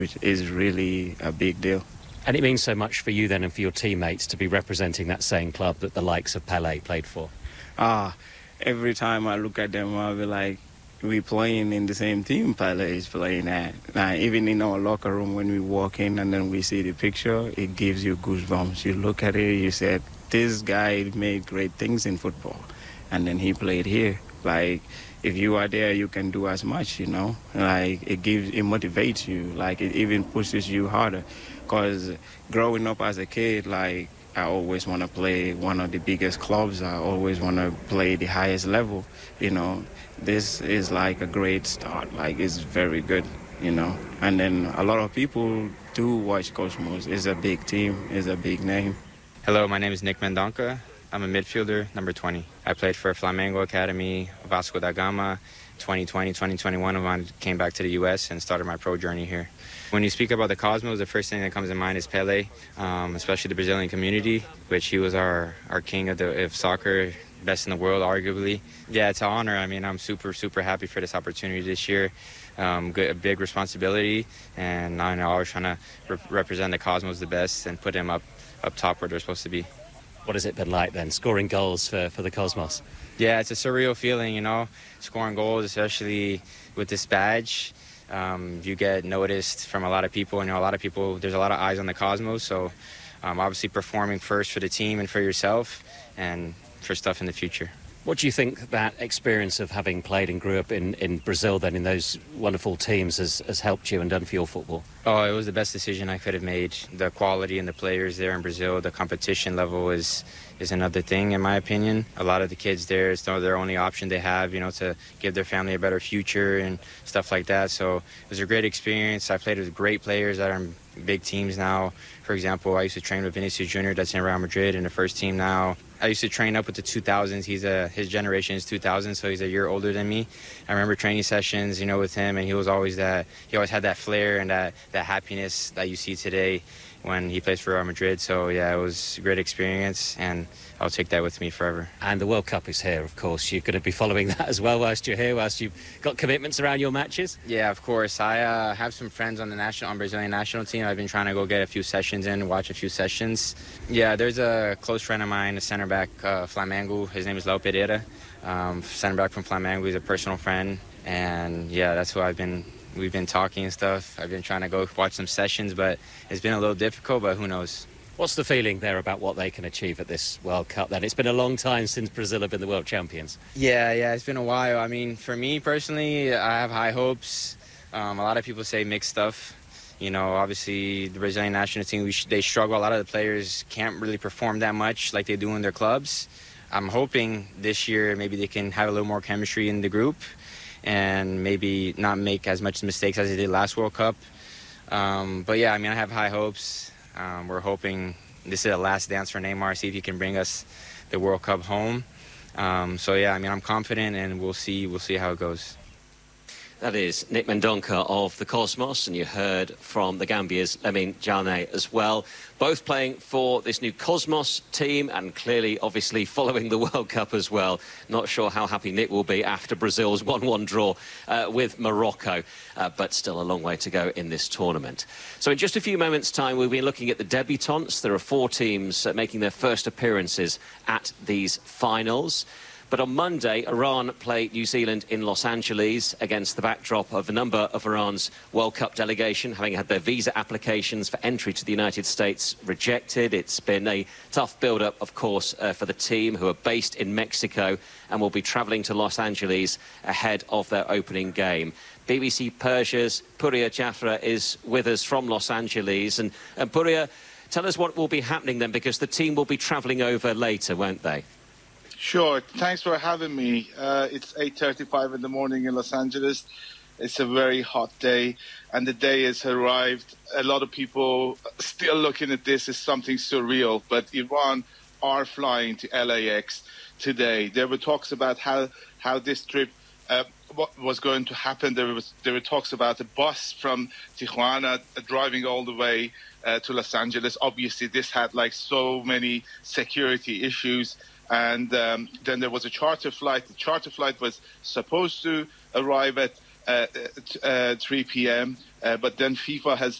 which is really a big deal. And it means so much for you then and for your teammates to be representing that same club that the likes of Pelé played for. Every time I look at them, I'll be like, we playing in the same team Pelé is playing at. Now, even in our locker room when we walk in and then we see the picture, it gives you goosebumps. You look at it, you said, this guy made great things in football. And then he played here. Like, if you are there, you can do as much, you know. Like, it motivates you. Like, it even pushes you harder. Because growing up as a kid, like, I always want to play one of the biggest clubs. I always want to play the highest level, you know. This is like a great start. Like, it's very good, you know. And then a lot of people do watch Cosmos. It's a big team. It's a big name. Hello, my name is Nick Mendonca. I'm a midfielder, number 20. I played for Flamengo Academy, Vasco da Gama, 2020, 2021. I came back to the U.S. and started my pro journey here. When you speak about the Cosmos, the first thing that comes to mind is Pelé, especially the Brazilian community, which he was our king of soccer, best in the world, arguably. Yeah, it's an honor. I mean, I'm super, super happy for this opportunity this year. A big responsibility, and I'm always trying to represent the Cosmos the best and put them up top where they're supposed to be. What has it been like then, scoring goals for the Cosmos? Yeah, it's a surreal feeling, you know, scoring goals, especially with this badge. You get noticed from a lot of people, and you know, a lot of people, there's a lot of eyes on the Cosmos, so obviously performing first for the team and for yourself and for stuff in the future. What do you think that experience of having played and grew up in Brazil then in those wonderful teams has helped you and done for your football? Oh, it was the best decision I could have made. The quality and the players there in Brazil, the competition level is another thing in my opinion. A lot of the kids there, it's their only option they have, you know, to give their family a better future and stuff like that. So it was a great experience. I played with great players that are in big teams now. For example, I used to train with Vinicius Jr. that's in Real Madrid in the first team now. I used to train up with the 2000s. His generation is 2000, so he's a year older than me. I remember training sessions, you know, with him, and he always had that flair and that happiness that you see today when he plays for Real Madrid. So yeah, it was a great experience, and I'll take that with me forever. And the World Cup is here, of course. You're going to be following that as well whilst you're here, whilst you've got commitments around your matches? Yeah, of course. I have some friends on the Brazilian national team. I've been trying to go get a few sessions in, watch a few sessions. Yeah, there's a close friend of mine, a center back, Flamengo. His name is Léo Pereira. Center back from Flamengo. He's a personal friend. And yeah, that's who we've been talking and stuff. I've been trying to go watch some sessions, but it's been a little difficult, but who knows? What's the feeling there about what they can achieve at this World Cup then? It's been a long time since Brazil have been the world champions. Yeah, it's been a while. I mean, for me personally, I have high hopes. A lot of people say mixed stuff. You know, obviously the Brazilian national team, they struggle. A lot of the players can't really perform that much like they do in their clubs. I'm hoping this year maybe they can have a little more chemistry in the group and maybe not make as much mistakes as they did last World Cup. But yeah, I mean, I have high hopes. We're hoping this is a last dance for Neymar, see if he can bring us the World Cup home. So yeah, I mean, I'm confident, and we'll see how it goes. That is Nick Mendonca of the Cosmos, and you heard from the Gambia's Lamine Diané as well. Both playing for this new Cosmos team and clearly, obviously, following the World Cup as well. Not sure how happy Nick will be after Brazil's 1-1 draw with Morocco, but still a long way to go in this tournament. So in just a few moments' time, we'll be looking at the debutants. There are 4 teams making their first appearances at these finals. But on Monday, Iran play New Zealand in Los Angeles against the backdrop of a number of Iran's World Cup delegation having had their visa applications for entry to the United States rejected. It's been a tough build-up, of course, for the team, who are based in Mexico and will be travelling to Los Angeles ahead of their opening game. BBC Persia's Pouria Jafra is with us from Los Angeles. And Pouria, tell us what will be happening then, because the team will be travelling over later, won't they? Sure. Thanks for having me. It's 8:35 in the morning in Los Angeles. It's a very hot day, and the day has arrived. A lot of people still looking at this as something surreal, but Iran are flying to LAX today. There were talks about how this trip what was going to happen. There were talks about a bus from Tijuana driving all the way to Los Angeles. Obviously, this had like so many security issues. And then there was a charter flight. The charter flight was supposed to arrive at 3 p.m. But then FIFA has